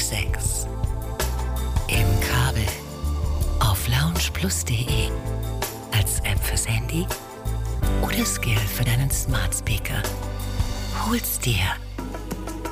Sex. Im Kabel. Auf loungeplus.de. Als App fürs Handy oder Skill für deinen Smart Speaker. Hol's dir.